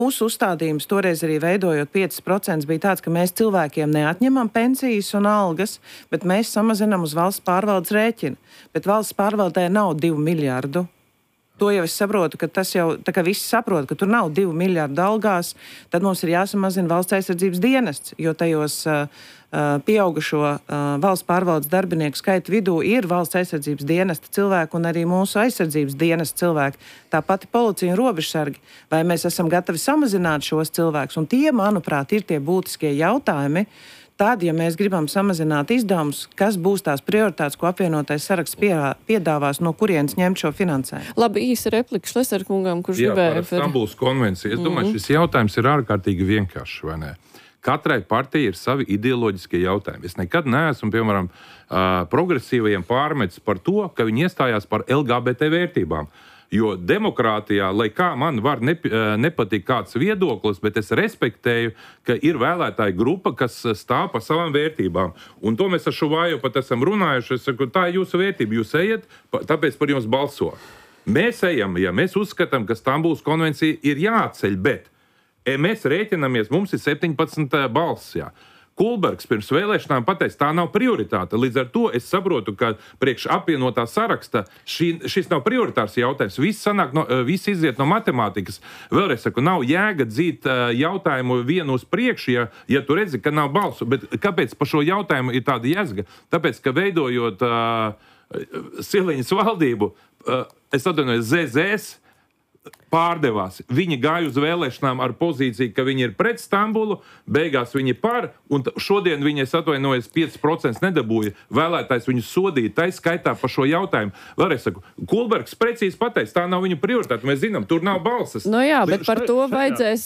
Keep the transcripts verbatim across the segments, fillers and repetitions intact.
Mūsu uzstādījums toreiz arī veidojot piecus procentus bija tāds, ka mēs cilvēkiem neatņemam pensijas un algas, bet mēs samazinām uz valsts pārvaldes rēķinu. Bet valsts pārvaldē nav divu miljārdu. To jau es saprotu, ka tas jau, tā kā visi saprot, ka tur nav divu miljārdu algās, tad mums ir jāsamazina valsts aizsardzības dienests, jo tajos uh, pieaugušo uh, valsts pārvaldes darbinieku skaitu vidū ir valsts aizsardzības dienesta cilvēki un arī mūsu aizsardzības dienesta cilvēki. Tāpat policija un robežsargi. Vai mēs esam gatavi samazināt šos cilvēkus? Un tie, manuprāt, ir tie būtiskie jautājumi. Tad, ja mēs gribam samazināt izdevumus, kas būs tās prioritātes, ko apvienotais saraksts piedāvās, no kurienes ņemt šo finansējumu? Labi, īsa replika Šleser kungam, kurš Jā, gribēja... par Stambulas konvenciju. Es mm-hmm. domāju, šis jautājums ir ārkārtīgi vienkāršs, vai ne? Katrai partijai ir savi ideoloģiskie jautājumi. Es nekad neesmu, piemēram, progresīvajiem pārmetis par to, ka viņi iestājās par L G B T vērtībām. Jo demokrātijā, lai kā man var nep nepatīk kāds viedoklis, bet es respektēju, ka ir vēlētāja grupa, kas stāv par savām vērtībām. Un to mēs ar šo vāju pat esam runājuši. Es saku, tā ir jūsu vērtība, jūs ejat, tāpēc par jums balso. Mēs ejam, ja mēs uzskatām, ka Stambulas konvencija ir jāatceļ, bet mēs rēķinamies, mums ir septiņpadsmit balss, jā. Kulbergs pirms vēlēšanām pateica, tā nav prioritāte. Līdz ar to es saprotu, ka priekš apvienotā saraksta šī, šis nav prioritārs jautājums. Viss, sanāk no, viss iziet no matemātikas. Vēlreiz saku, nav jēga dzīt jautājumu vienu uz priekšu, ja, ja tu redzi, ka nav balsu. Bet kāpēc par šo jautājumu ir tāda jēzga? Tāpēc, ka veidojot uh, Siliņas valdību, uh, es atvainojos, Z Z S pārdevās. Viņi gāja uz vēlēšanām ar pozīciju, ka viņi ir pret Stambulu, beigās viņi par, un šodien viņi, es atvainojos, pieci procenti nedabūja. Vēlētājs viņu sodīja, tai skaitā par šo jautājumu. Vēlreiz saku, Kulbergs precīzi pateica, tā nav viņa prioritāte. Mēs zinām, tur nav balsas. No jā, bet par to vajadzēs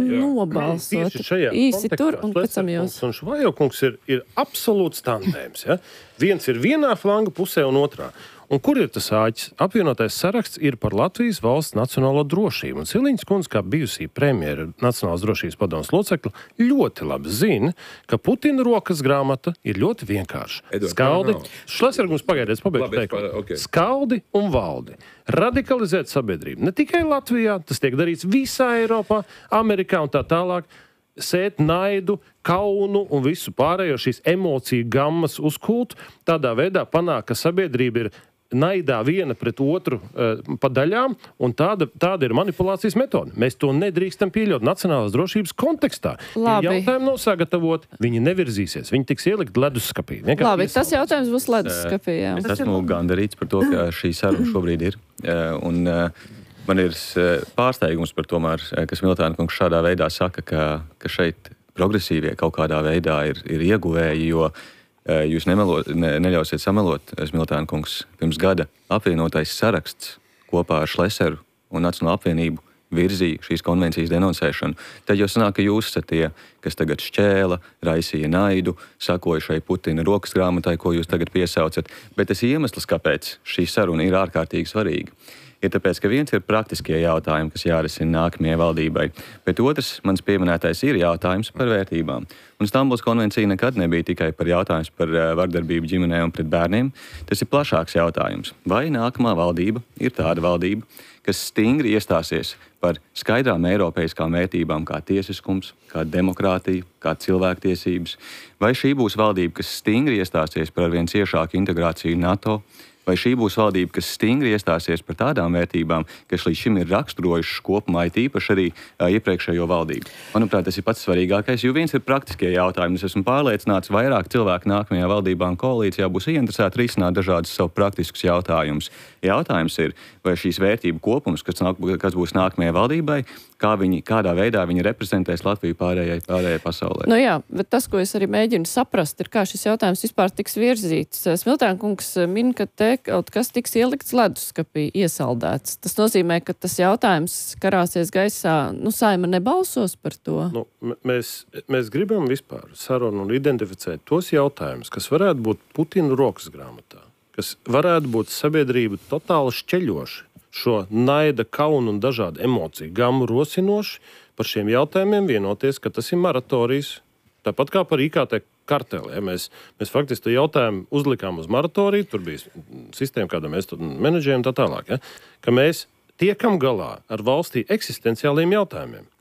nobalsot. Īsi tur, un pēc tam jūs. Un Švajokungs ir, ir absolūts tandēms. Ja? Viens ir vienā flanga pusē un otrā. Un kur ir tas āķis? Apvienotais saraksts ir par Latvijas valsts nacionālo drošību. Un Siliņas kundze, kā bijusī premjera Nacionālās drošības padomes locekļa, ļoti labi zina, ka Putina rokas grāmata ir ļoti vienkārša. Edvard, Skaldi, no, no. Šlesergums pagaidies, pabeigšu teikumu. Okay. Skaldi un valdi. Radikalizēt sabiedrību. Ne tikai Latvijā, tas tiek darīts visā Eiropā, Amerikā un tā tālāk. Sēt naidu, kaunu un visu pārējo šīs emociju gammas uz kultu. Tādā veidā panāk, ka sabiedrība ir naidā viena pret otru uh, pa daļām, un tāda, tāda ir manipulācijas metode. Mēs to nedrīkstam pieļaut nacionālās drošības kontekstā. Labi. Ja jautājumi nav sagatavot, viņi nevirzīsies. Viņi tiks ielikt leduskapī. Labi, tas jautājums būs leduskapī, jā. Es esmu gandarīts par to, ka šī saruna šobrīd ir. Un man ir pārsteigums par tomēr, ka Smiltēna kungs šādā veidā saka, ka, ka šeit progresīvie kaut kādā veidā ir, ir ieguvēji, jo jūs nemelo, ne, neļausiet samelot, Smiltēna kungs, pirms gada apvienotais saraksts kopā ar Šleseru un Nacionālo apvienību virzīja šīs konvencijas denonsēšanu. Tad jau sanāk, ka jūs esat tie, kas tagad šķēla, raisīja naidu, sakoja šai Putina rokas grāmatai, ko jūs tagad piesaucat. Bet tas iemesls, kāpēc šī saruna ir ārkārtīgi svarīga, ir tāpēc, ka viens ir praktiskie jautājumi, kas jārisina nākamajai valdībai, bet otrs, mans pieminētais, ir jautājums par vērtībām. Un Stambulas konvencija nekad nebija tikai par jautājums par vardarbību ģimenē un pret bērniem. Tas ir plašāks jautājums. Vai nākamā valdība ir tāda valdība, kas stingri iestāsies par skaidrām eiropeiskām vērtībām kā tiesiskums, kā demokrātija, kā cilvēktiesības? Vai šī būs valdība, kas stingri iestāsies par arvien ciešāku integrāciju NATO? Vai šī būs valdība, kas stingri iestāsies par tādām vērtībām, kas līdz šim ir raksturojušas kopumā, it īpaši arī uh, iepriekšējo valdību? Manuprāt, tas ir pats svarīgākais, jo viens ir praktiskie jautājumi. Es esmu pārliecināts, vairāk cilvēku nākamajā valdībā un koalīcijā būs ieinteresēti risināt dažādus savu praktiskus jautājumus. Jautājums ir, vai šīs vērtību kopums, kas, nāk, kas būs nākamajai valdībai, kā viņi, kādā veidā viņi reprezentēs Latviju pārējai, pārējai pasaulē. Nu jā, bet tas, ko es arī mēģinu saprast, ir, kā šis jautājums vispār tiks virzīts. Smiltēna kungs min, ka te kaut kas tiks ielikts leduskapī, iesaldēts. Tas nozīmē, ka tas jautājums karāsies gaisā, nu Saeima nebalsos par to. Nu, mēs, mēs gribam vispār sarunu un identificēt tos jautājumus, kas varētu būt Putina rokas grāmatā, kas varētu būt sabiedrību totāli šķeļoši, šo naida, kaunu un dažādu emociju gamu rosinoši, par šiem jautājumiem vienoties, ka tas ir moratorijas. Tāpat kā par I K T karteli. Ja? Mēs, mēs faktiski jautājumu uzlikām uz moratoriju, tur bija sistēma, kāda mēs to menedžējam tā tālāk. Ja? Ka mēs tiekam galā ar valstī eksistenciāliem jautājumiem.